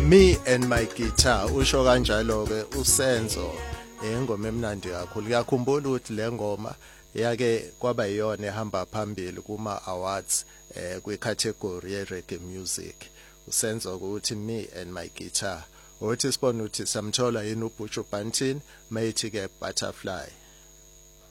Me and My Guitar usho kanjalo ke uSenzo ingoma emnandi kakhulu. Ngiyakhumbula ukuthi le ngoma yake kwaba yiyona ehamba phambili kuma awards kwicategory ye reggae music. Usenzo ukuthi Me and My Guitar. Uthi sibona ukuthi samthola yini uButch Banton mayithi ke Butterfly.